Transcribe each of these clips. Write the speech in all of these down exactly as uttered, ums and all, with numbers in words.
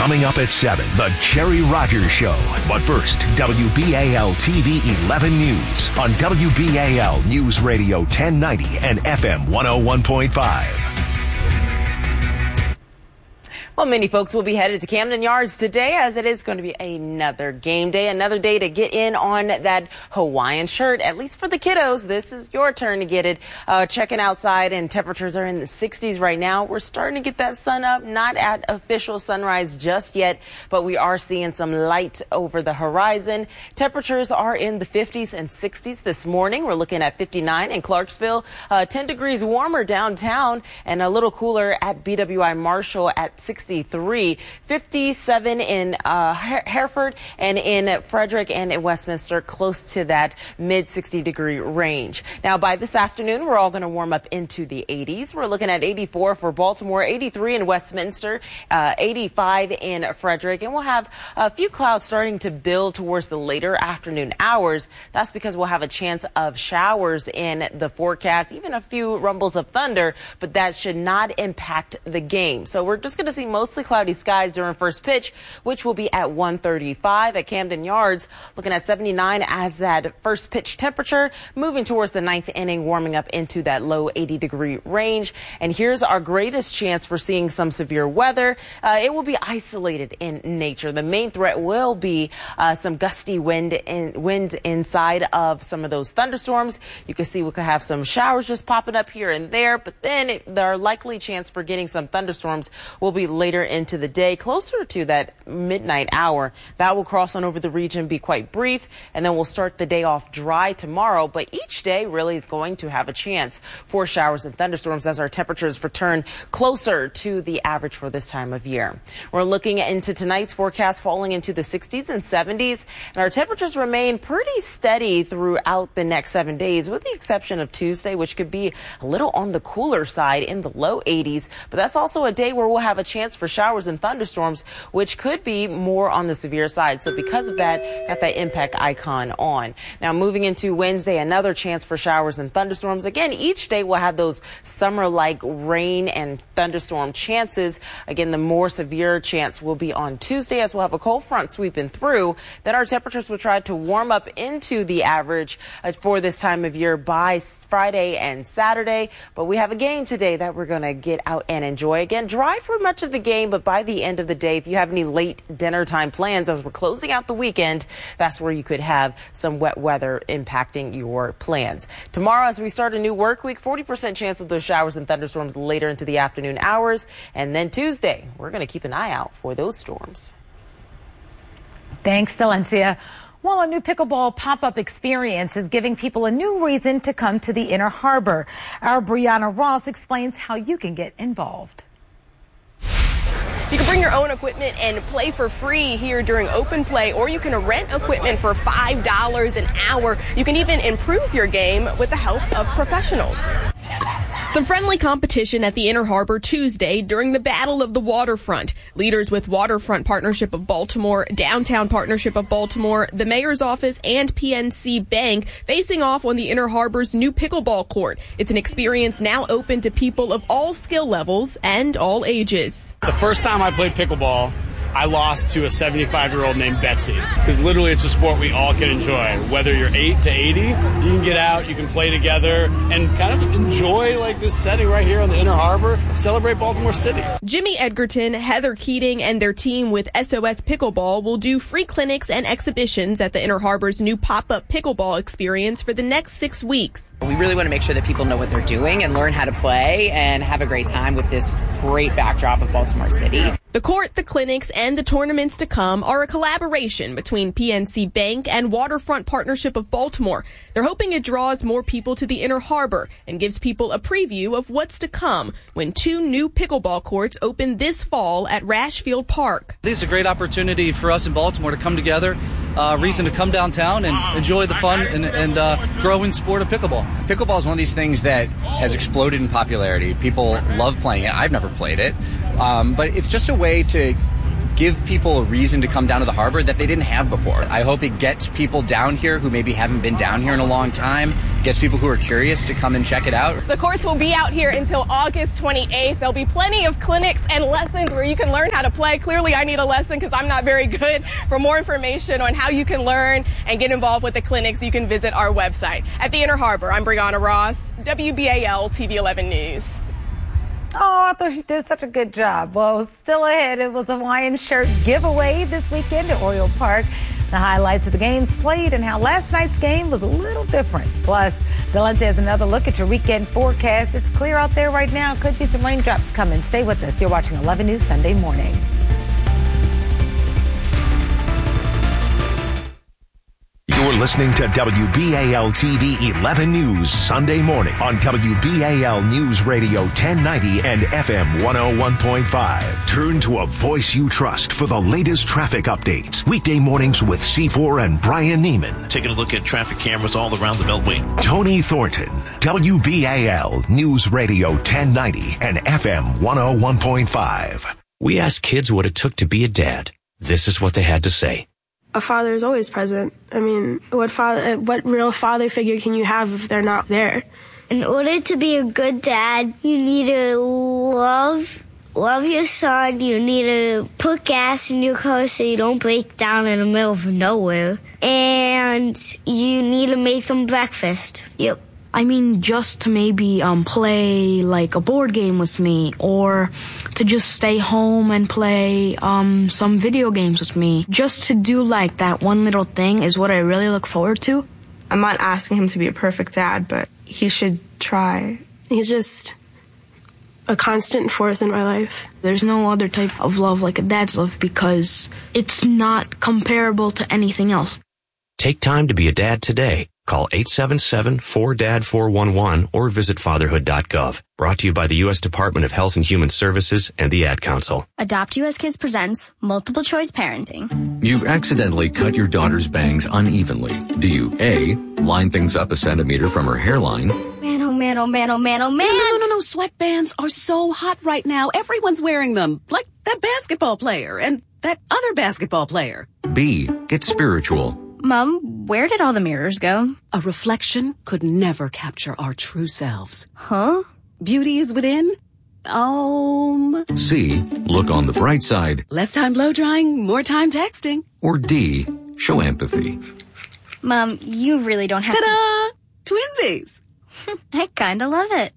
Coming up at seven, the Jerry Rogers Show. But first, W B A L T V eleven News on W B A L News Radio ten ninety and F M one oh one point five. Well, many folks will be headed to Camden Yards today, as it is going to be another game day, another day to get in on that Hawaiian shirt. At least for the kiddos, this is your turn to get it. Uh, checking outside, and temperatures are in the sixties right now. We're starting to get that sun up, not at official sunrise just yet, but we are seeing some light over the horizon. Temperatures are in the fifties and sixties this morning. We're looking at fifty-nine in Clarksville, uh, ten degrees warmer downtown, and a little cooler at B W I Marshall at sixty-three, fifty-seven in uh, Hereford, and in Frederick and in Westminster, close to that mid sixty degree range. Now, by this afternoon, we're all going to warm up into the eighties. We're looking at eighty-four for Baltimore, eighty-three in Westminster, uh, eighty-five in Frederick, and we'll have a few clouds starting to build towards the later afternoon hours. That's because we'll have a chance of showers in the forecast, even a few rumbles of thunder, but that should not impact the game. So we're just going to see mostly cloudy skies during first pitch, which will be at one thirty-five at Camden Yards, looking at seventy-nine as that first pitch temperature, moving towards the ninth inning, warming up into that low eighty degree range. And here's our greatest chance for seeing some severe weather. Uh, it will be isolated in nature. The main threat will be uh, some gusty wind in, wind inside of some of those thunderstorms. You can see we could have some showers just popping up here and there, but then it, our likely chance for getting some thunderstorms will be later into the day, closer to that midnight hour. That will cross on over the region, be quite brief, and then we'll start the day off dry tomorrow. But each day really is going to have a chance for showers and thunderstorms as our temperatures return closer to the average for this time of year. We're looking into tonight's forecast, falling into the sixties and seventies, and our temperatures remain pretty steady throughout the next seven days, with the exception of Tuesday, which could be a little on the cooler side in the low eighties. But that's also a day where we'll have a chance for showers and thunderstorms, which could be more on the severe side. So because of that, got that impact icon on. Now, moving into Wednesday, another chance for showers and thunderstorms. Again, each day will have those summer-like rain and thunderstorm chances. Again, the more severe chance will be on Tuesday, as we'll have a cold front sweeping through. Then our temperatures will try to warm up into the average uh, for this time of year by Friday and Saturday. But we have a game today that we're going to get out and enjoy. Again, dry for much of the game, but by the end of the day, if you have any late dinner time plans as we're closing out the weekend, that's where you could have some wet weather impacting your plans. Tomorrow, as we start a new work week, forty percent chance of those showers and thunderstorms later into the afternoon hours. And then Tuesday, we're going to keep an eye out for those storms. Thanks, Celencia. Well, a new pickleball pop-up experience is giving people a new reason to come to the Inner Harbor. Our Brianna Ross explains how you can get involved. You can bring your own equipment and play for free here during open play, or you can rent equipment for five dollars an hour. You can even improve your game with the help of professionals. Some friendly competition at the Inner Harbor Tuesday during the Battle of the Waterfront. Leaders with Waterfront Partnership of Baltimore, Downtown Partnership of Baltimore, the Mayor's Office, and P N C Bank facing off on the Inner Harbor's new pickleball court. It's an experience now open to people of all skill levels and all ages. The first time I played pickleball, I lost to a seventy-five-year-old named Betsy, because literally it's a sport we all can enjoy. Whether you're eight to eighty, you can get out, you can play together, and kind of enjoy like this setting right here on the Inner Harbor, celebrate Baltimore City. Jimmy Edgerton, Heather Keating, and their team with S O S Pickleball will do free clinics and exhibitions at the Inner Harbor's new pop-up pickleball experience for the next six weeks. We really want to make sure that people know what they're doing and learn how to play and have a great time with this great backdrop of Baltimore City. The court, the clinics, and the tournaments to come are a collaboration between P N C Bank and Waterfront Partnership of Baltimore. They're hoping it draws more people to the Inner Harbor and gives people a preview of what's to come when two new pickleball courts open this fall at Rashfield Park. This is a great opportunity for us in Baltimore to come together, uh, reason to come downtown and enjoy the fun and, and uh, grow in sport of pickleball. Pickleball is one of these things that has exploded in popularity. People love playing it. I've never played it, um, but it's just a way to give people a reason to come down to the harbor that they didn't have before. I hope it gets people down here who maybe haven't been down here in a long time, gets people who are curious to come and check it out. The courts will be out here until August twenty-eighth. There'll be plenty of clinics and lessons where you can learn how to play. Clearly, I need a lesson because I'm not very good. For more information on how you can learn and get involved with the clinics, you can visit our website. At the Inner Harbor, I'm Brianna Ross, W B A L T V eleven News. Oh, I thought she did such a good job. Well, still ahead, it was a Hawaiian shirt giveaway this weekend at Oriole Park. The highlights of the games played and how last night's game was a little different. Plus, Delente has another look at your weekend forecast. It's clear out there right now. Could be some raindrops coming. Stay with us. You're watching eleven News Sunday Morning. You're listening to W B A L T V eleven News Sunday morning on W B A L News Radio ten ninety and F M one oh one point five. Turn to a voice you trust for the latest traffic updates. Weekday mornings with C four and Brian Neiman. Taking a look at traffic cameras all around the Beltway. Tony Thornton, W B A L News Radio ten ninety and F M one oh one point five. We asked kids what it took to be a dad. This is what they had to say. A father is always present. I mean, what father, what real father figure can you have if they're not there? In order to be a good dad, you need to love, love your son. You need to put gas in your car so you don't break down in the middle of nowhere. And you need to make them breakfast. Yep. I mean, just to maybe um, play like a board game with me, or to just stay home and play um, some video games with me. Just to do like that one little thing is what I really look forward to. I'm not asking him to be a perfect dad, but he should try. He's just a constant force in my life. There's no other type of love like a dad's love because it's not comparable to anything else. Take time to be a dad today. Call eight seven seven, four D A D, four one one or visit fatherhood dot gov. Brought to you by the U S Department of Health and Human Services and the Ad Council. Adopt U S Kids presents Multiple Choice Parenting. You've accidentally cut your daughter's bangs unevenly. Do you A, line things up a centimeter from her hairline? Man, oh man, oh man, oh man, oh man. No, no, no, no, sweatbands are so hot right now. Everyone's wearing them. Like that basketball player and that other basketball player. B, get spiritual. Mom, where did all the mirrors go? A reflection could never capture our true selves. Huh? Beauty is within. Um. C, look on the bright side. Less time blow drying, more time texting. Or D, show empathy. Mom, you really don't have Ta-da! to... Twinsies! I kinda love it.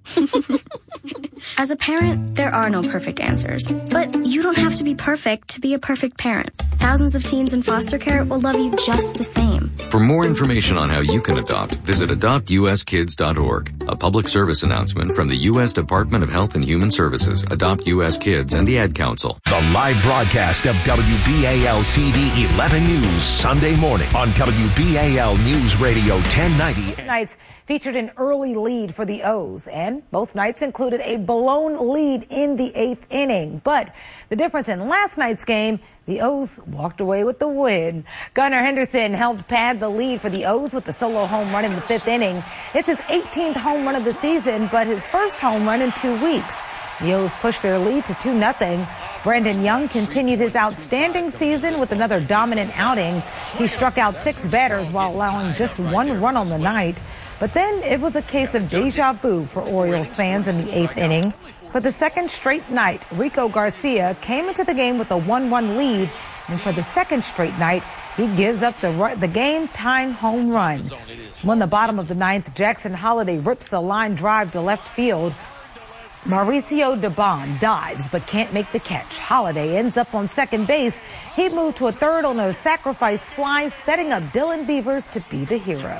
As a parent, there are no perfect answers. But you don't have to be perfect to be a perfect parent. Thousands of teens in foster care will love you just the same. For more information on how you can adopt, visit adopt u s kids dot org. A public service announcement from the U S Department of Health and Human Services, Adopt U S Kids, and the Ad Council. The live broadcast of W B A L T V eleven News Sunday morning on W B A L News Radio ten ninety. Nights featured an early lead for the O's, and both nights included a blown lead in the eighth inning. But the difference in last night's game, the O's walked away with the win. Gunnar Henderson helped pad the lead for the O's with a solo home run in the fifth inning. It's his eighteenth home run of the season, but his first home run in two weeks. The O's pushed their lead to two nothing. Brandon Young continued his outstanding season with another dominant outing. He struck out six batters while allowing just one run on the night. But then it was a case of deja vu for Orioles fans in the eighth inning. For the second straight night, Rico Garcia came into the game with a one one lead, and for the second straight night, he gives up the, the game-tying home run. When the bottom of the ninth, Jackson Holliday rips a line drive to left field. Mauricio Dubon dives but can't make the catch. Holliday ends up on second base. He moved to a third on a sacrifice fly, setting up Dylan Beavers to be the hero.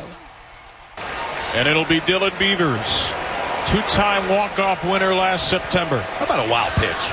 And it'll be Dylan Beavers, two-time walk-off winner last September. How about a wild pitch?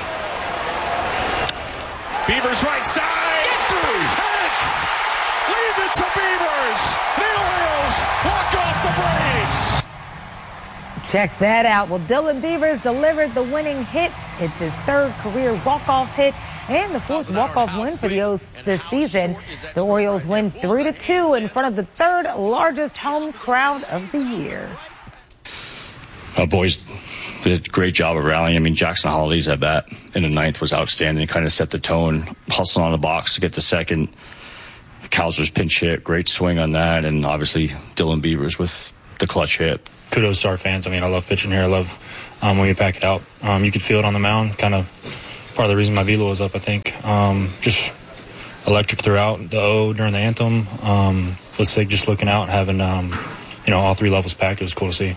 Beavers right side. Get through. Hits. Leave it to Beavers. The Orioles walk off the Braves. Check that out. Well, Dylan Beavers delivered the winning hit. It's his third career walk-off hit and the fourth walk-off win for the O's this season. The Orioles win three to two in front of the third largest home crowd of the year. Uh, boys did a great job of rallying. I mean, Jackson Holiday's at bat in the ninth was outstanding. Kind of set the tone, hustling on the box to get the second. Cowser's pinch hit, great swing on that, and obviously Dylan Beavers with the clutch hit. Kudos to our fans. I mean, I love pitching here. I love um, when we pack it out. Um, you could feel it on the mound, kind of part of the reason my velo was up, I think. Um, just electric throughout. The O during the anthem um, was sick, just looking out, having um, you know all three levels packed. It was cool to see.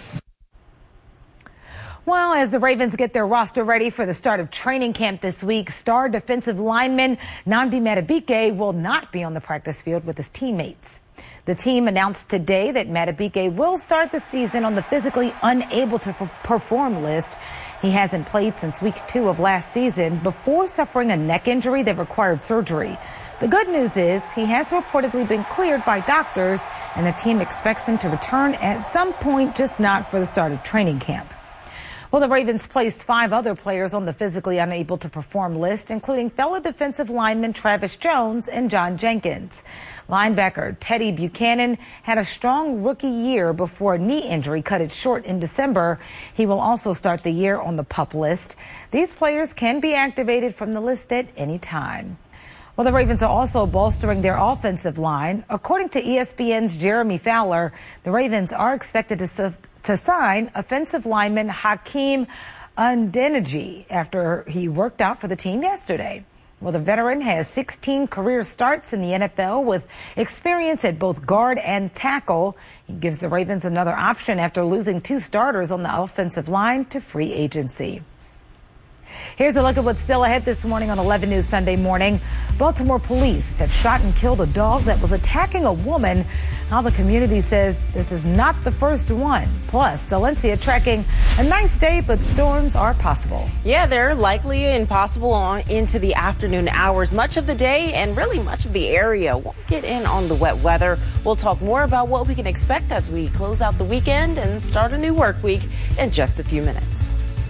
Well, as the Ravens get their roster ready for the start of training camp this week, star defensive lineman Nnamdi Madubuike will not be on the practice field with his teammates. The team announced today that Madubuike will start the season on the physically unable to perform list. He hasn't played since week two of last season before suffering a neck injury that required surgery. The good news is he has reportedly been cleared by doctors, and the team expects him to return at some point, just not for the start of training camp. Well, the Ravens placed five other players on the physically unable to perform list, including fellow defensive lineman Travis Jones and John Jenkins. Linebacker Teddy Buchanan had a strong rookie year before a knee injury cut it short in December. He will also start the year on the PUP list. These players can be activated from the list at any time. Well, the Ravens are also bolstering their offensive line. According to E S P N's Jeremy Fowler, the Ravens are expected to to sign offensive lineman Hakeem Undeniji after he worked out for the team yesterday. Well, the veteran has sixteen career starts in the N F L with experience at both guard and tackle. He gives the Ravens another option after losing two starters on the offensive line to free agency. Here's a look at what's still ahead this morning on eleven News Sunday Morning. Baltimore police have shot and killed a dog that was attacking a woman. Now the community says this is not the first one. Plus, Valencia tracking a nice day, but storms are possible. Yeah, they're likely and possible on into the afternoon hours. Much of the day and really much of the area won't get in on the wet weather. We'll talk more about what we can expect as we close out the weekend and start a new work week in just a few minutes.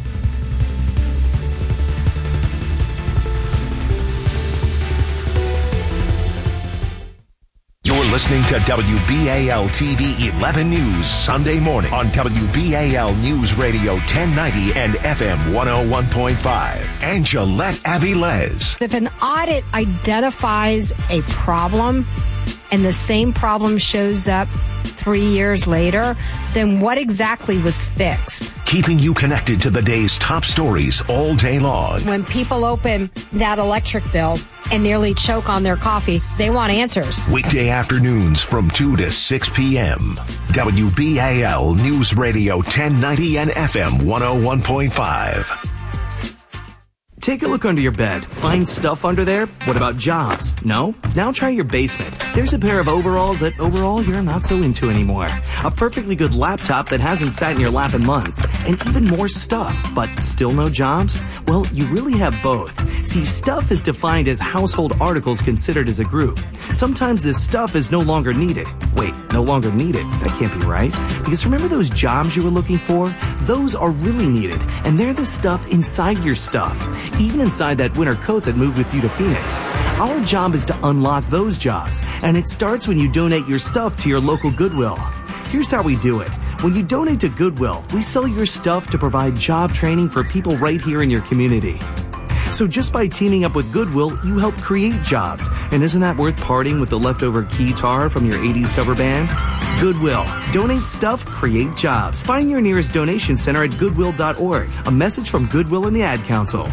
You're listening to W B A L T V eleven News Sunday morning on W B A L News Radio ten ninety and F M one oh one point five. Angelette Avilés. If an audit identifies a problem and the same problem shows up three years later, then what exactly was fixed? Keeping you connected to the day's top stories all day long. When people open that electric bill and nearly choke on their coffee, they want answers. Weekday afternoons from two to six p.m. W B A L News Radio ten ninety and F M one oh one point five. Take a look under your bed. Find stuff under there? What about jobs? No? Now try your basement. There's a pair of overalls that overall you're not so into anymore. A perfectly good laptop that hasn't sat in your lap in months. And even more stuff, but still no jobs? Well, you really have both. See, stuff is defined as household articles considered as a group. Sometimes this stuff is no longer needed. Wait, no longer needed? That can't be right. Because remember those jobs you were looking for? Those are really needed. And they're the stuff inside your stuff. Even inside that winter coat that moved with you to Phoenix. Our job is to unlock those jobs, and it starts when you donate your stuff to your local Goodwill. Here's how we do it. When you donate to Goodwill, we sell your stuff to provide job training for people right here in your community. So just by teaming up with Goodwill, you help create jobs. And isn't that worth parting with the leftover guitar from your eighties cover band? Goodwill. Donate stuff, create jobs. Find your nearest donation center at goodwill dot org. A message from Goodwill and the Ad Council.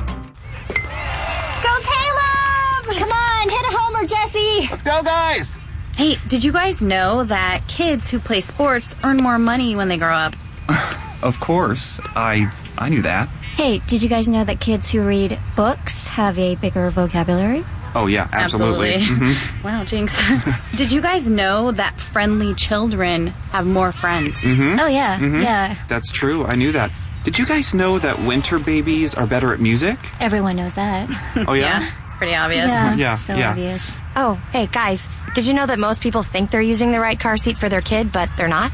Jesse! Let's go, guys! Hey, did you guys know that kids who play sports earn more money when they grow up? Of course. I I knew that. Hey, did you guys know that kids who read books have a bigger vocabulary? Oh, yeah, absolutely. absolutely. Mm-hmm. Wow, Jinx. Did you guys know that friendly children have more friends? Mm-hmm. Oh, yeah, mm-hmm. yeah. That's true. I knew that. Did you guys know that winter babies are better at music? Everyone knows that. Oh, yeah? Yeah. Pretty obvious. Yeah, yeah so yeah. obvious. Oh, hey, guys, did you know that most people think they're using the right car seat for their kid, but they're not?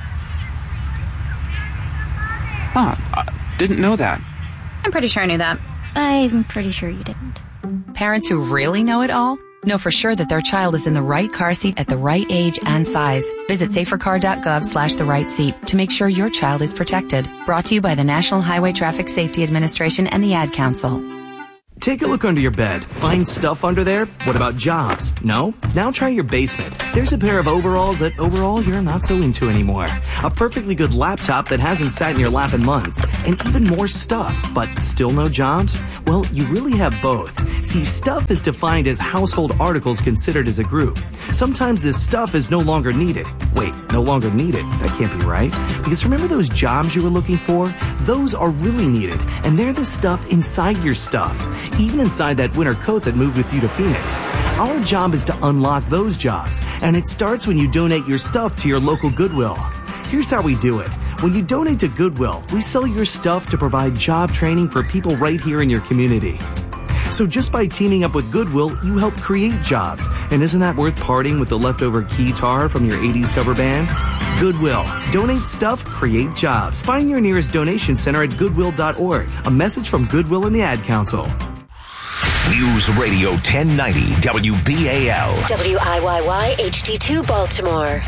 Huh, I didn't know that. I'm pretty sure I knew that. I'm pretty sure you didn't. Parents who really know it all know for sure that their child is in the right car seat at the right age and size. Visit safercar.gov slash the right seat to make sure your child is protected. Brought to you by the National Highway Traffic Safety Administration and the Ad Council. Take a look under your bed. Find stuff under there? What about jobs? No? Now try your basement. There's a pair of overalls that overall you're not so into anymore. A perfectly good laptop that hasn't sat in your lap in months. And even more stuff, but still no jobs? Well, you really have both. See, stuff is defined as household articles considered as a group. Sometimes this stuff is no longer needed. Wait, no longer needed? That can't be right. Because remember those jobs you were looking for? Those are really needed. And they're the stuff inside your stuff. Even inside that winter coat that moved with you to Phoenix. Our job is to unlock those jobs, and it starts when you donate your stuff to your local Goodwill. Here's how we do it. When you donate to Goodwill, we sell your stuff to provide job training for people right here in your community. So just by teaming up with Goodwill, you help create jobs. And isn't that worth parting with the leftover keytar from your eighties cover band? Goodwill. Donate stuff, create jobs. Find your nearest donation center at goodwill dot org. A message from Goodwill and the Ad Council. News Radio ten ninety W B A L. W I Y Y H D two Baltimore.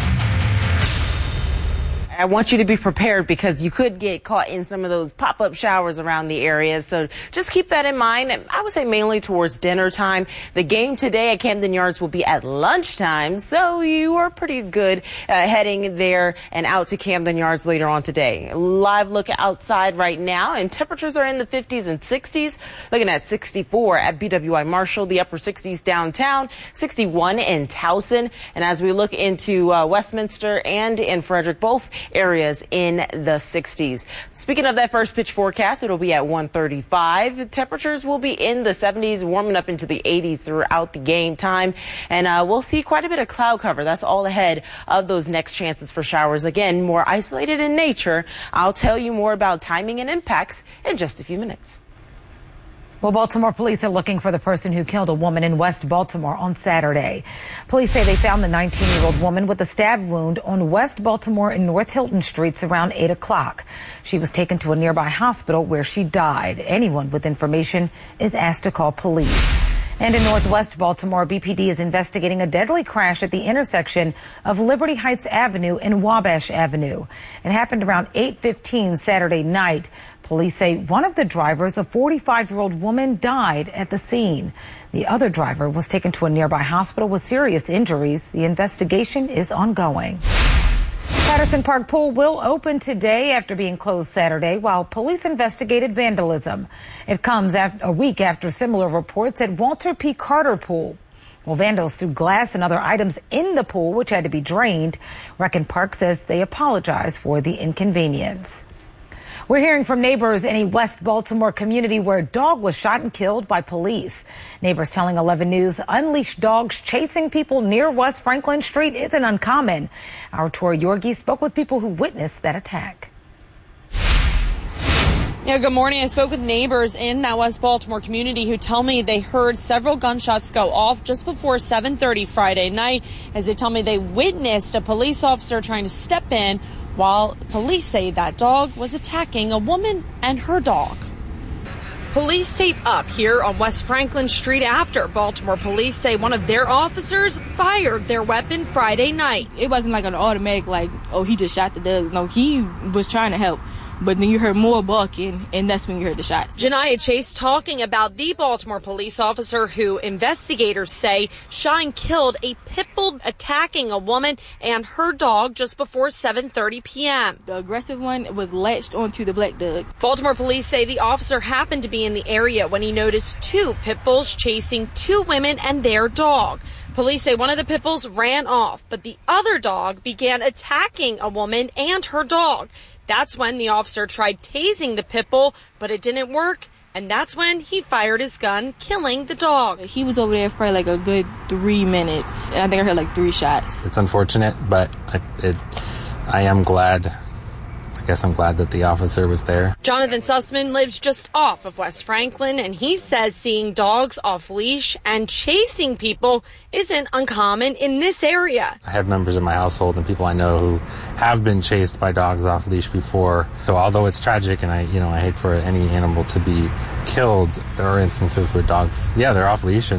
I want you to be prepared because you could get caught in some of those pop-up showers around the area. So just keep that in mind. I would say mainly towards dinner time. The game today at Camden Yards will be at lunchtime. So you are pretty good uh, heading there and out to Camden Yards later on today. Live look outside right now, and temperatures are in the fifties and sixties. Looking at sixty-four at B W I Marshall, the upper sixties downtown, sixty-one in Towson. And as we look into uh, Westminster and in Frederick, both areas in the sixties. Speaking of that first pitch forecast, it'll be at one thirty-five. Temperatures will be in the seventies, warming up into the eighties throughout the game time. And uh, we'll see quite a bit of cloud cover. That's all ahead of those next chances for showers. Again, more isolated in nature. I'll tell you more about timing and impacts in just a few minutes. Well, Baltimore police are looking for the person who killed a woman in West Baltimore on Saturday. Police say they found the nineteen-year-old woman with a stab wound on West Baltimore and North Hilton Streets around eight o'clock. She was taken to a nearby hospital where she died. Anyone with information is asked to call police. And in Northwest Baltimore, B P D is investigating a deadly crash at the intersection of Liberty Heights Avenue and Wabash Avenue. It happened around eight fifteen Saturday night. Police say one of the drivers, a forty-five-year-old woman, died at the scene. The other driver was taken to a nearby hospital with serious injuries. The investigation is ongoing. Patterson Park Pool will open today after being closed Saturday while police investigated vandalism. It comes a week after similar reports at Walter P. Carter Pool. Well, vandals threw glass and other items in the pool, which had to be drained. Rec and Park says they apologize for the inconvenience. We're hearing from neighbors in a West Baltimore community where a dog was shot and killed by police. Neighbors telling eleven News unleashed dogs chasing people near West Franklin Street isn't uncommon. Our Tori Yorgi spoke with people who witnessed that attack. Yeah, good morning. I spoke with neighbors in that West Baltimore community who tell me they heard several gunshots go off just before seven thirty Friday night, as they tell me they witnessed a police officer trying to step in while police say that dog was attacking a woman and her dog. Police tape up here on West Franklin Street after Baltimore police say one of their officers fired their weapon Friday night. It wasn't like an automatic, like, oh, he just shot the dogs. No, he was trying to help. But then you heard more bucking, and that's when you heard the shots. Janiyah Chase talking about the Baltimore police officer who investigators say shot and killed a pit bull attacking a woman and her dog just before seven thirty p.m. The aggressive one was latched onto the black dog. Baltimore police say the officer happened to be in the area when he noticed two pit bulls chasing two women and their dog. Police say one of the pit bulls ran off, but the other dog began attacking a woman and her dog. That's when the officer tried tasing the pit bull, but it didn't work. And that's when he fired his gun, killing the dog. He was over there for probably like a good three minutes. And I think I heard like three shots. It's unfortunate, but I, it, I am glad. I guess I'm glad that the officer was there. Jonathan Sussman lives just off of West Franklin, and he says seeing dogs off leash and chasing people isn't uncommon in this area. I have members in my household and people I know who have been chased by dogs off leash before. So although it's tragic and I, you know, I hate for any animal to be killed, there are instances where dogs, yeah, they're off leash and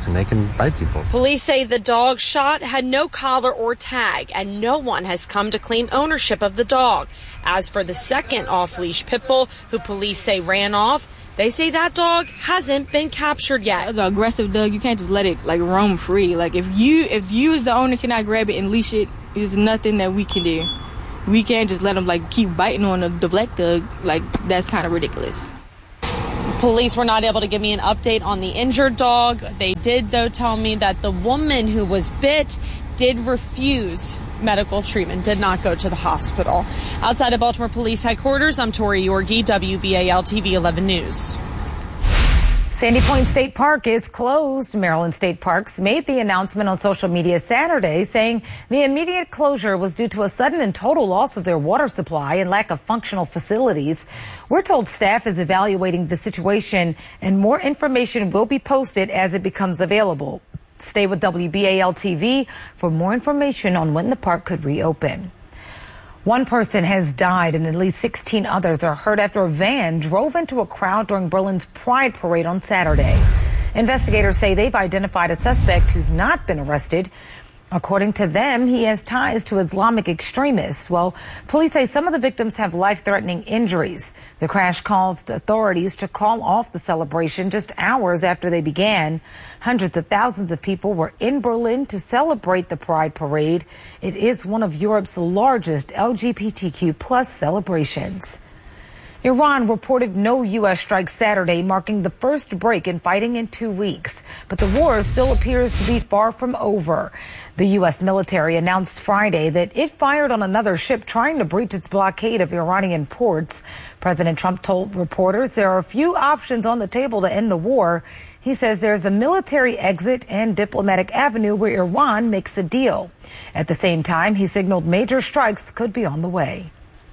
and they can bite people. Police say the dog shot had no collar or tag, and no one has come to claim ownership of the dog. As for the second off-leash pit bull, who police say ran off, they say that dog hasn't been captured yet. The aggressive dog, you can't just let it like roam free. Like if you if you as the owner cannot grab it and leash it, there's nothing that we can do. We can't just let them like keep biting on the, the black dog. Like that's kind of ridiculous. Police were not able to give me an update on the injured dog. They did, though, tell me that the woman who was bit did refuse medical treatment, did not go to the hospital. Outside of Baltimore Police Headquarters, I'm Tori Yorgi, W B A L T V eleven News. Sandy Point State Park is closed. Maryland State Parks made the announcement on social media Saturday, saying the immediate closure was due to a sudden and total loss of their water supply and lack of functional facilities. We're told staff is evaluating the situation and more information will be posted as it becomes available. Stay with W B A L T V for more information on when the park could reopen. One person has died and at least sixteen others are hurt after a van drove into a crowd during Berlin's Pride Parade on Saturday. Investigators say they've identified a suspect who's not been arrested. According to them, he has ties to Islamic extremists. Well, police say some of the victims have life-threatening injuries. The crash caused authorities to call off the celebration just hours after they began. Hundreds of thousands of people were in Berlin to celebrate the Pride Parade. It is one of Europe's largest L G B T Q plus celebrations. Iran reported no U S strikes Saturday, marking the first break in fighting in two weeks. But the war still appears to be far from over. The U S military announced Friday that it fired on another ship trying to breach its blockade of Iranian ports. President Trump told reporters there are a few options on the table to end the war. He says there's a military exit and diplomatic avenue where Iran makes a deal. At the same time, he signaled major strikes could be on the way.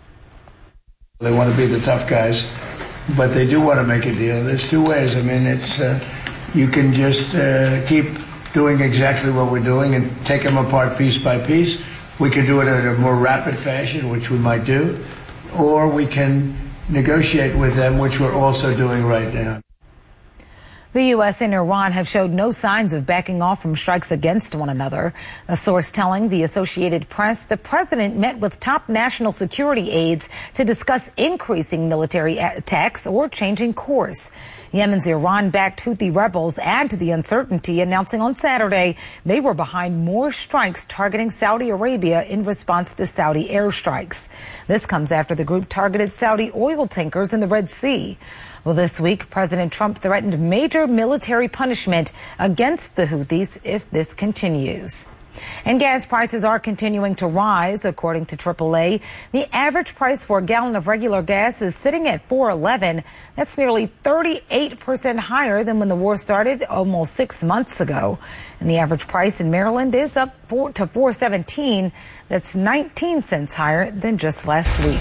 They want to be the tough guys, but they do want to make a deal. There's two ways. I mean, it's uh, you can just uh, keep doing exactly what we're doing and take them apart piece by piece. We can do it in a more rapid fashion, which we might do, or we can negotiate with them, which we're also doing right now. The U S and Iran have showed no signs of backing off from strikes against one another. A source telling the Associated Press the president met with top national security aides to discuss increasing military attacks or changing course. Yemen's Iran-backed Houthi rebels add to the uncertainty, announcing on Saturday they were behind more strikes targeting Saudi Arabia in response to Saudi airstrikes. This comes after the group targeted Saudi oil tankers in the Red Sea. Well, this week, President Trump threatened major military punishment against the Houthis if this continues. And gas prices are continuing to rise, according to triple A. The average price for a gallon of regular gas is sitting at four eleven. That's nearly thirty-eight percent higher than when the war started almost six months ago. And the average price in Maryland is up four to four seventeen. That's nineteen cents higher than just last week.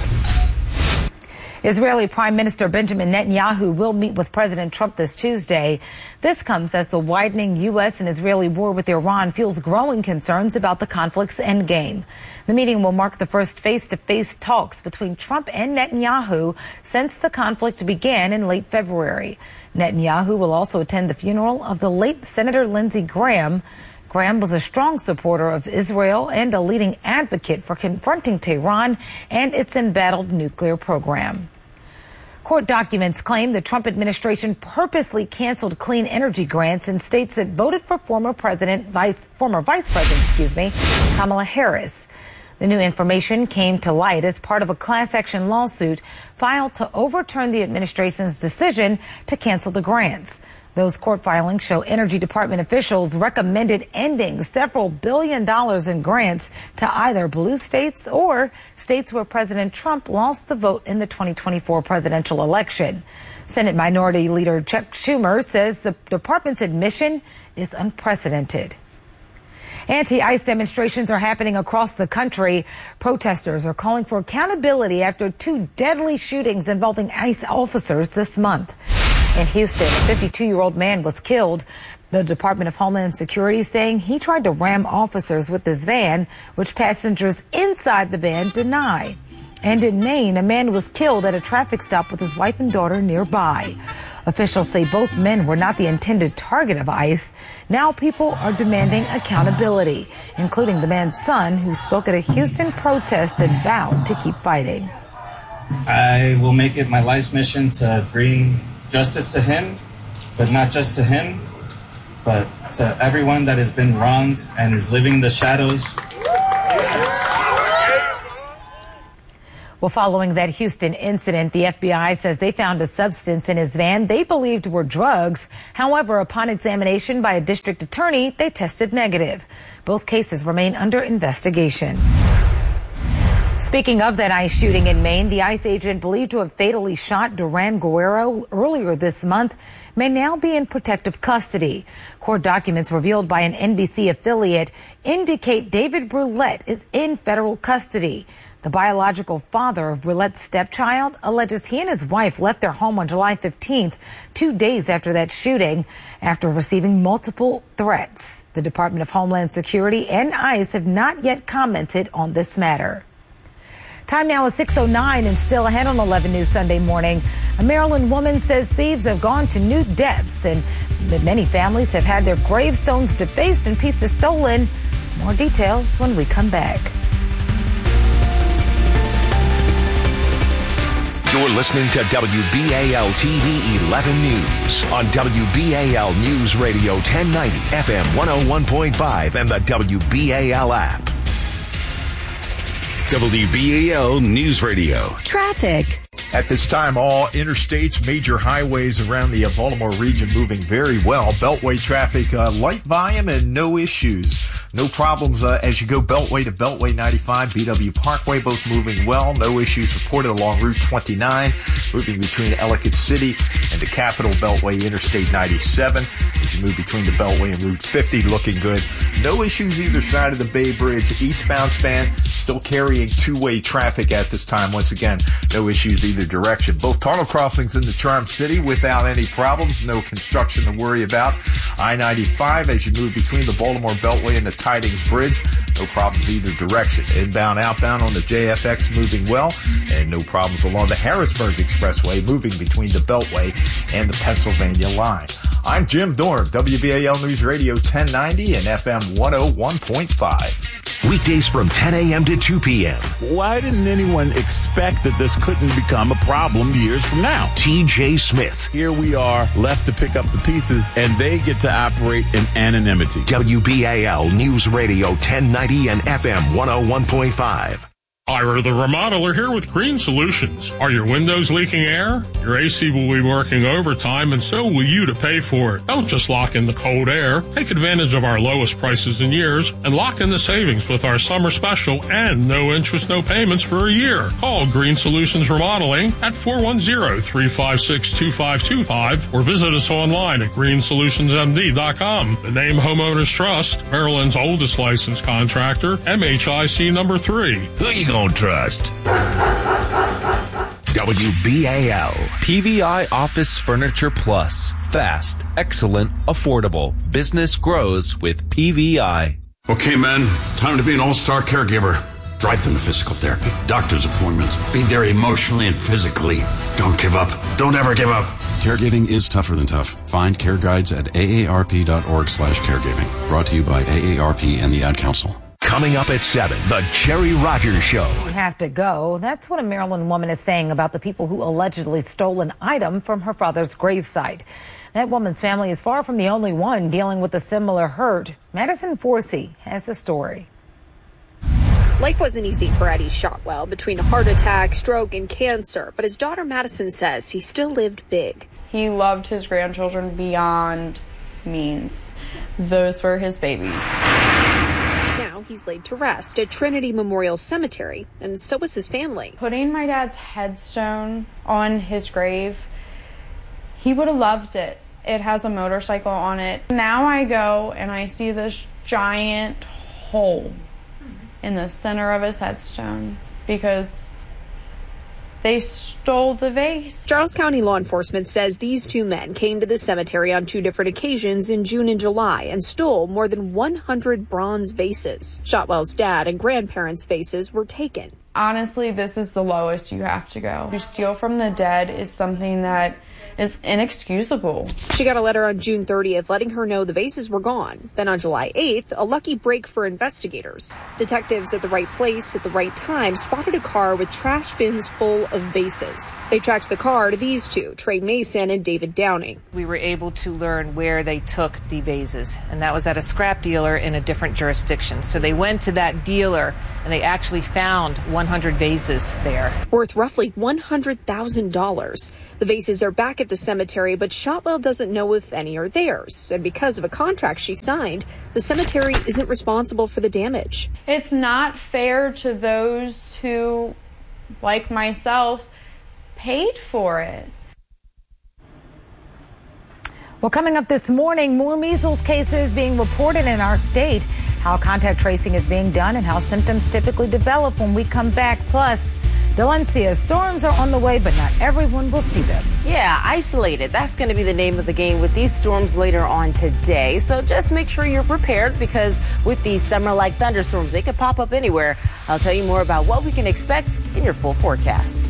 Israeli Prime Minister Benjamin Netanyahu will meet with President Trump this Tuesday. This comes as the widening U S and Israeli war with Iran fuels growing concerns about the conflict's endgame. The meeting will mark the first face-to-face talks between Trump and Netanyahu since the conflict began in late February. Netanyahu will also attend the funeral of the late Senator Lindsey Graham. Graham was a strong supporter of Israel and a leading advocate for confronting Tehran and its embattled nuclear program. Court documents claim the Trump administration purposely canceled clean energy grants in states that voted for former President, Vice, former Vice President, excuse me, Kamala Harris. The new information came to light as part of a class action lawsuit filed to overturn the administration's decision to cancel the grants. Those court filings show Energy Department officials recommended ending several billion dollars in grants to either blue states or states where President Trump lost the vote in the twenty twenty-four presidential election. Senate Minority Leader Chuck Schumer says the department's admission is unprecedented. Anti-ICE demonstrations are happening across the country. Protesters are calling for accountability after two deadly shootings involving ICE officers this month. In Houston, a fifty-two-year-old man was killed. The Department of Homeland Security saying he tried to ram officers with his van, which passengers inside the van deny. And in Maine, a man was killed at a traffic stop with his wife and daughter nearby. Officials say both men were not the intended target of ICE. Now people are demanding accountability, including the man's son, who spoke at a Houston protest and vowed to keep fighting. I will make it my life's mission to bring justice to him, but not just to him, but to everyone that has been wronged and is living in the shadows. Well, following that Houston incident, the F B I says they found a substance in his van they believed were drugs. However, upon examination by a district attorney, they tested negative. Both cases remain under investigation. Speaking of that ICE shooting in Maine, the ICE agent believed to have fatally shot Duran Guerrero earlier this month may now be in protective custody. Court documents revealed by an N B C affiliate indicate David Brulette is in federal custody. The biological father of Brulette's stepchild alleges he and his wife left their home on July fifteenth, two days after that shooting, after receiving multiple threats. The Department of Homeland Security and ICE have not yet commented on this matter. Time now is six oh nine and still ahead on eleven News Sunday Morning. A Maryland woman says thieves have gone to new depths and that many families have had their gravestones defaced and pieces stolen. More details when we come back. You're listening to W B A L T V eleven News on W B A L News Radio ten ninety, F M one oh one point five, and the W B A L app. W B A L News Radio. Traffic. At this time, all interstates, major highways around the Baltimore region moving very well. Beltway traffic, uh, light volume and no issues. No problems uh, as you go Beltway to Beltway ninety-five, B W Parkway, both moving well. No issues reported along Route twenty-nine, moving between Ellicott City and the Capitol Beltway, Interstate ninety-seven. As you move between the Beltway and Route fifty, looking good. No issues either side of the Bay Bridge. Eastbound span still carrying two-way traffic at this time. Once again, no issues either direction. Both tunnel crossings in the Charm City without any problems. No construction to worry about. I ninety-five as you move between the Baltimore Beltway and the Tidings Bridge. No problems either direction. Inbound, outbound on the J F X moving well. And no problems along the Harrisburg Expressway moving between the Beltway and the Pennsylvania line. I'm Jim Dorn, W B A L News Radio ten ninety and F M one oh one point five. Weekdays from ten a.m. to two p.m. Why didn't anyone expect that this couldn't become a problem years from now? T J Smith. Here we are, left to pick up the pieces, and they get to operate in anonymity. W B A L News Radio ten ninety and F M one oh one point five. Ira the Remodeler here with Green Solutions. Are your windows leaking air? Your A C will be working overtime, and so will you to pay for it. Don't just lock in the cold air. Take advantage of our lowest prices in years and lock in the savings with our summer special and no interest, no payments for a year. Call Green Solutions Remodeling at four one zero, three five six, two five two five or visit us online at green solutions m d dot com. The name Homeowners Trust, Maryland's oldest licensed contractor, M H I C number three. Who you gonna trust? W B A L. P V I Office Furniture Plus. Fast, excellent, affordable. Business grows with P V I. Okay, men, time to be an all-star caregiver. Drive them to physical therapy, doctor's appointments, be there emotionally and physically. Don't give up. Don't ever give up. Caregiving is tougher than tough. Find care guides at A A R P dot org slash caregiving. Brought to you by A A R P and the Ad Council. Coming up at seven, the Jerry Rogers Show. You have to go. That's what a Maryland woman is saying about the people who allegedly stole an item from her father's gravesite. That woman's family is far from the only one dealing with a similar hurt. Madison Forsey has the story. Life wasn't easy for Eddie Shotwell between a heart attack, stroke, and cancer, but his daughter Madison says he still lived big. He loved his grandchildren beyond means. Those were his babies. Now he's laid to rest at Trinity Memorial Cemetery, and so was his family. Putting my dad's headstone on his grave, he would have loved it. It has a motorcycle on it. Now I go and I see this giant hole in the center of his headstone because they stole the vase. Strauss County law enforcement says these two men came to the cemetery on two different occasions in June and July and stole more than one hundred bronze vases. Shotwell's dad and grandparents' vases were taken. Honestly, this is the lowest you have to go. To steal from the dead is something that is inexcusable. She got a letter on June thirtieth letting her know the vases were gone. Then on July eighth, a lucky break for investigators. Detectives at the right place at the right time spotted a car with trash bins full of vases. They tracked the car to these two, Trey Mason and David Downing. We were able to learn where they took the vases, and that was at a scrap dealer in a different jurisdiction. So they went to that dealer, and they actually found one hundred vases there. Worth roughly one hundred thousand dollars. The vases are back at the cemetery, but Shotwell doesn't know if any are theirs. And because of a contract she signed, the cemetery isn't responsible for the damage. It's not fair to those who, like myself, paid for it. Well, coming up this morning, more measles cases being reported in our state, how contact tracing is being done, and how symptoms typically develop when we come back. Plus, Delencia, storms are on the way, but not everyone will see them. Yeah, isolated. That's going to be the name of the game with these storms later on today. So just make sure you're prepared, because with these summer-like thunderstorms, they could pop up anywhere. I'll tell you more about what we can expect in your full forecast.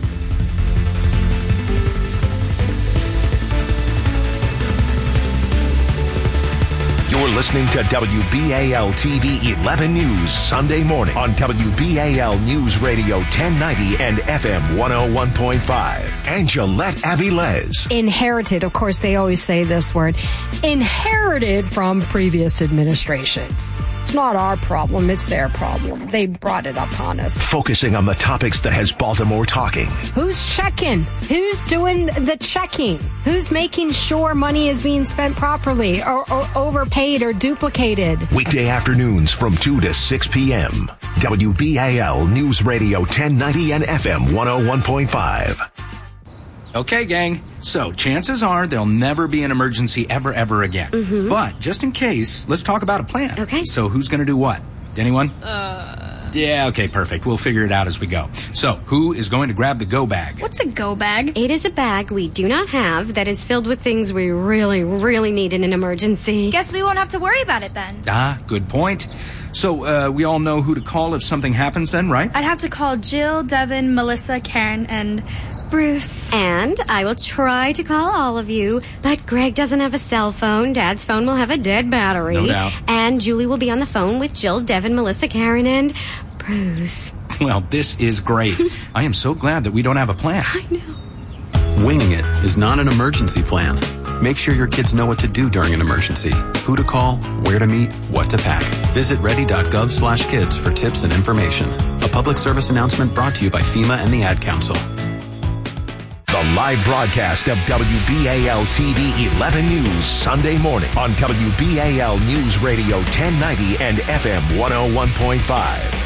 You're listening to W B A L T V eleven News Sunday morning on W B A L News Radio ten ninety and F M one oh one point five. Angelette Avilés. Inherited, of course, they always say this word, inherited from previous administrations. It's not our problem, it's their problem. They brought it upon us. Focusing on the topics that has Baltimore talking. Who's checking? Who's doing the checking? Who's making sure money is being spent properly or, or overpaid or duplicated? Weekday afternoons from two to six p.m. W B A L News Radio ten ninety and F M one oh one point five. Okay, gang. So, chances are there'll never be an emergency ever, ever again. Mm-hmm. But, just in case, let's talk about a plan. Okay. So, who's going to do what? Anyone? Uh... Yeah, okay, perfect. We'll figure it out as we go. So, who is going to grab the go bag? What's a go bag? It is a bag we do not have that is filled with things we really, really need in an emergency. Guess we won't have to worry about it then. Ah, good point. So, uh, we all know who to call if something happens then, right? I'd have to call Jill, Devin, Melissa, Karen, and Bruce. And I will try to call all of you, but Greg doesn't have a cell phone. Dad's phone will have a dead battery. No doubt. And Julie will be on the phone with Jill, Devin, Melissa, Karen, and Bruce. Well, this is great. I am so glad that we don't have a plan. I know. Winging it is not an emergency plan. Make sure your kids know what to do during an emergency, who to call, where to meet, what to pack. Visit ready.gov slash kids for tips and information. A public service announcement brought to you by FEMA and the Ad Council. The live broadcast of W B A L T V eleven News Sunday morning on W B A L News Radio ten ninety and F M one oh one point five.